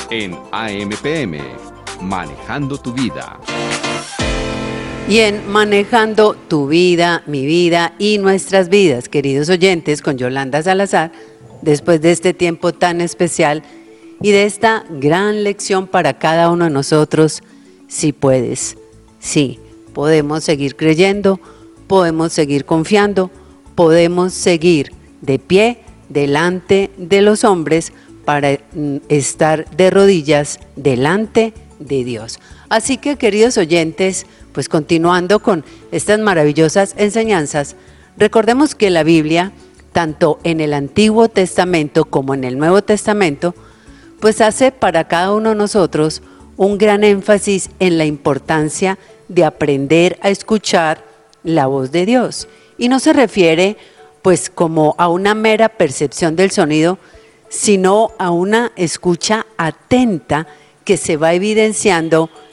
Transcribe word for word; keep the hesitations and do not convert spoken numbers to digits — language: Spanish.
en A M P M, Manejando tu Vida. Y en Manejando tu Vida, mi vida y nuestras vidas, queridos oyentes, con Yolanda Salazar, después de este tiempo tan especial y de esta gran lección para cada uno de nosotros, si puedes, sí, podemos seguir creyendo, podemos seguir confiando, podemos seguir de pie delante de los hombres para estar de rodillas delante de Dios. Así que, queridos oyentes, pues continuando con estas maravillosas enseñanzas, recordemos que la Biblia, tanto en el Antiguo Testamento como en el Nuevo Testamento, pues hace para cada uno de nosotros un gran énfasis en la importancia de aprender a escuchar la voz de Dios. Y no se refiere pues como a una mera percepción del sonido, sino a una escucha atenta que se va evidenciando